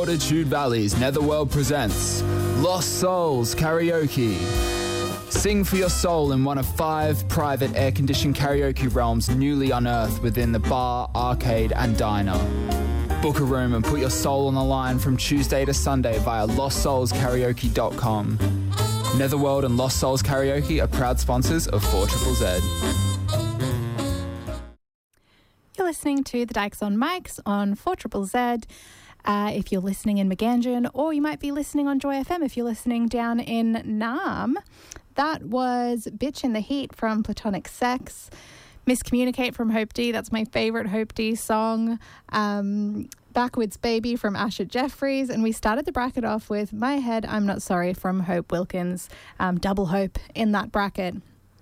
Fortitude Valley's Netherworld presents Lost Souls Karaoke. Sing for your soul in one of 5 private air-conditioned karaoke realms newly unearthed within the bar, arcade and diner. Book a room and put your soul on the line from Tuesday to Sunday via lostsoulskaraoke.com. Netherworld and Lost Souls Karaoke are proud sponsors of 4ZZZ. You're listening to the Dykes on Mics on 4ZZZ. If you're listening in Meganjin, or you might be listening on Joy FM if you're listening down in Naarm. That was Bitch in the Heat from Platonic Sex. Miscommunicate from Hope D. That's my favourite Hope D song. Backwards Baby from Asher Jeffries. And we started the bracket off with My Head, I'm Not Sorry from Hope Wilkins. Double Hope in that bracket.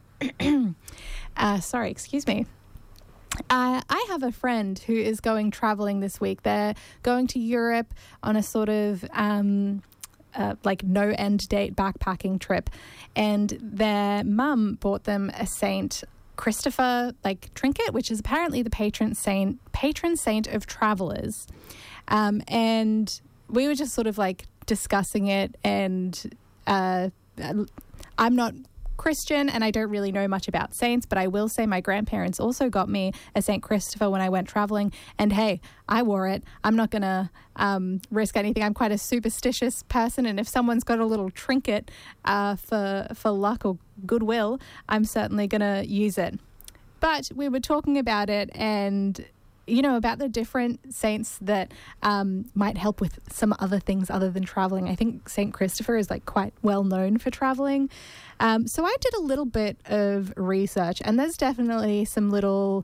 Sorry, excuse me. I have a friend who is going travelling this week. They're going to Europe on a sort of like no end date backpacking trip, and their mum bought them a Saint Christopher like trinket, which is apparently the patron saint of travellers. And we were just sort of like discussing it, and I'm not Christian and I don't really know much about saints, but I will say my grandparents also got me a St. Christopher when I went traveling, and hey, I wore it. I'm not gonna risk anything. I'm quite a superstitious person, and if someone's got a little trinket for luck or goodwill, I'm certainly gonna use it. But we were talking about it, and you know, about the different saints that might help with some other things other than traveling. I think St. Christopher is like quite well known for traveling. So I did a little bit of research, and there's definitely some little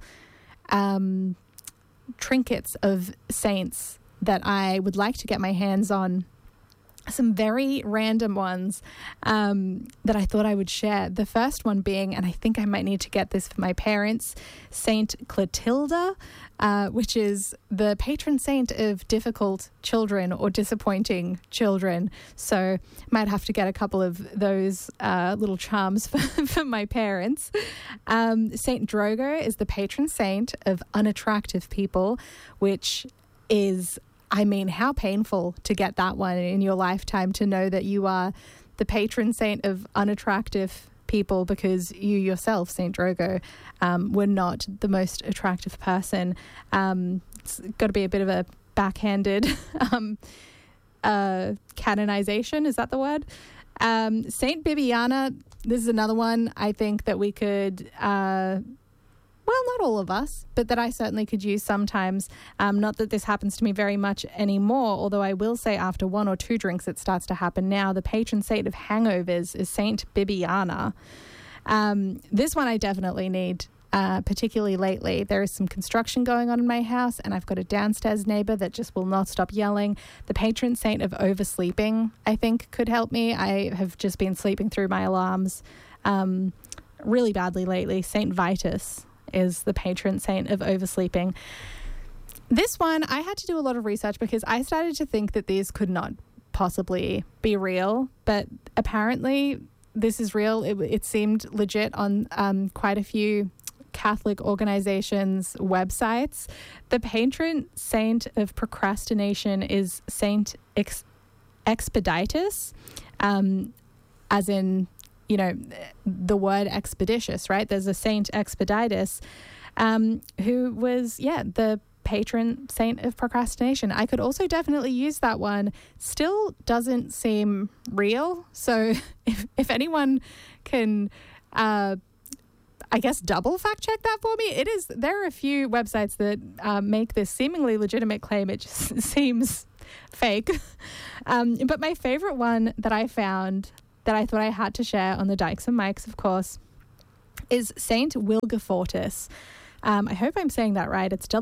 trinkets of saints that I would like to get my hands on. Some very random ones that I thought I would share. The first one being, and I think I might need to get this for my parents, Saint Clotilda, which is the patron saint of difficult children or disappointing children. So might have to get a couple of those little charms for my parents. Saint Drogo is the patron saint of unattractive people, which is, I mean, how painful to get that one in your lifetime, to know that you are the patron saint of unattractive people because you yourself, Saint Drogo, were not the most attractive person. It's got to be a bit of a backhanded canonization. Is that the word? Saint Bibiana, this is another one I think that we could... well, not all of us, but that I certainly could use sometimes. Not that this happens to me very much anymore, although I will say after 1 or 2 drinks it starts to happen now. The patron saint of hangovers is Saint Bibiana. This one I definitely need, particularly lately. There is some construction going on in my house, and I've got a downstairs neighbour that just will not stop yelling. The patron saint of oversleeping, I think, could help me. I have just been sleeping through my alarms really badly lately. Saint Vitus is the patron saint of oversleeping. This one, I had to do a lot of research because I started to think that these could not possibly be real, but apparently this is real. It seemed legit on quite a few Catholic organizations' websites. The patron saint of procrastination is Saint Expeditus, as in, you know, the word expeditious, right? There's a Saint Expeditus who was, the patron saint of procrastination. I could also definitely use that one. Still doesn't seem real. So if anyone can, I guess, double fact check that for me. There are a few websites that make this seemingly legitimate claim. It just seems fake. But my favorite one that I found, that I thought I had to share on the Dykes and Mics, of course, is Saint Wilgefortis. I hope I'm saying that right. It's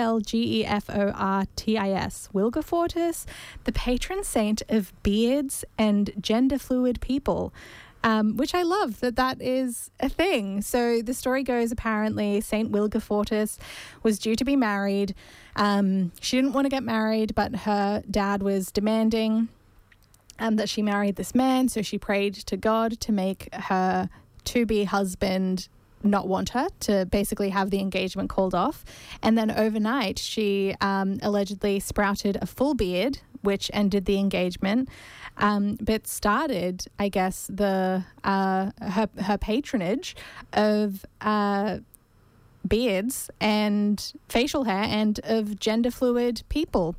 Wilgefortis. Wilgefortis, the patron saint of beards and gender fluid people, which I love that is a thing. So the story goes, apparently, Saint Wilgefortis was due to be married. She didn't want to get married, but her dad was demanding that she married this man, so she prayed to God to make her to-be husband not want her, to basically have the engagement called off. And then overnight, she allegedly sprouted a full beard, which ended the engagement, but started, I guess, the her patronage of beards and facial hair and of gender fluid people.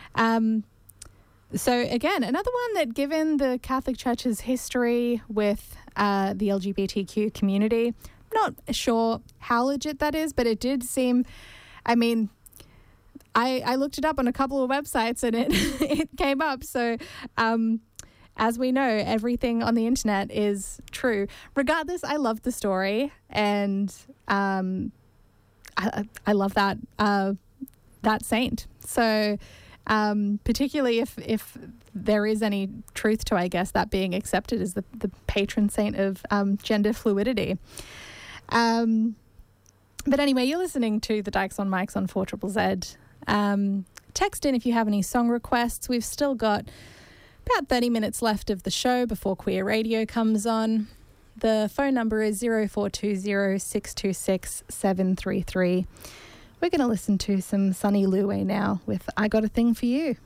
So again, another one that, given the Catholic Church's history with the LGBTQ community, I'm not sure how legit that is, but it did seem, I mean, I looked it up on a couple of websites and it came up. So as we know, everything on the internet is true. Regardless, I love the story, and I love that saint. So particularly if there is any truth to, I guess, that being accepted as the patron saint of gender fluidity. But anyway, you're listening to the Dykes on Mics on 4ZZZ. Text in if you have any song requests. We've still got about 30 minutes left of the show before Queer Radio comes on. The phone number is 0420 626 733. We're going to listen to some Sunny Luway now with I Got a Thing for You.